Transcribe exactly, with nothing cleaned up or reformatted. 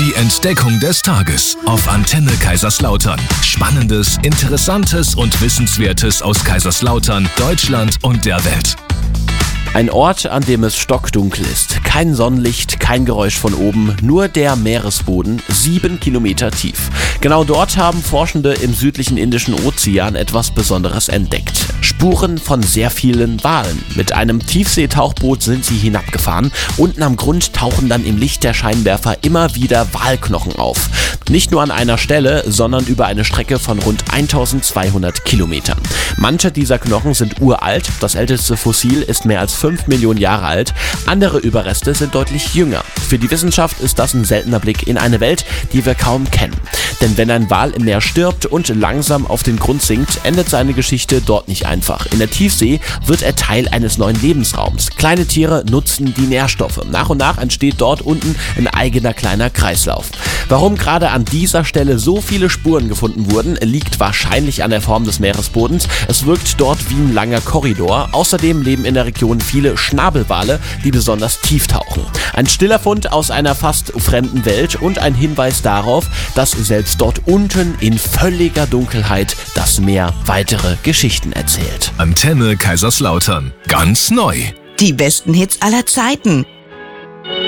Die Entdeckung des Tages auf Antenne Kaiserslautern. Spannendes, Interessantes und Wissenswertes aus Kaiserslautern, Deutschland und der Welt. Ein Ort, an dem es stockdunkel ist. Kein Sonnenlicht, kein Geräusch von oben, nur der Meeresboden, sieben Kilometer tief. Genau dort haben Forschende im südlichen Indischen Ozean etwas Besonderes entdeckt. Spuren von sehr vielen Walen. Mit einem Tiefseetauchboot sind sie hinabgefahren. Unten am Grund tauchen dann im Licht der Scheinwerfer immer wieder Walknochen auf. Nicht nur an einer Stelle, sondern über eine Strecke von rund eintausendzweihundert Kilometern. Manche dieser Knochen sind uralt, das älteste Fossil ist mehr als fünf Millionen Jahre alt, andere Überreste sind deutlich jünger. Für die Wissenschaft ist das ein seltener Blick in eine Welt, die wir kaum kennen. Denn wenn ein Wal im Meer stirbt und langsam auf den Grund sinkt, endet seine Geschichte dort nicht einfach. In der Tiefsee wird er Teil eines neuen Lebensraums. Kleine Tiere nutzen die Nährstoffe. Nach und nach entsteht dort unten ein eigener kleiner Kreislauf. Warum gerade an dieser Stelle so viele Spuren gefunden wurden, liegt wahrscheinlich an der Form des Meeresbodens. Es wirkt dort wie ein langer Korridor. Außerdem leben in der Region viele Schnabelwale, die besonders tief tauchen. Ein stiller Fund aus einer fast fremden Welt und ein Hinweis darauf, dass selbst dort unten in völliger Dunkelheit das Meer weitere Geschichten erzählt. Antenne Kaiserslautern. Ganz neu. Die besten Hits aller Zeiten.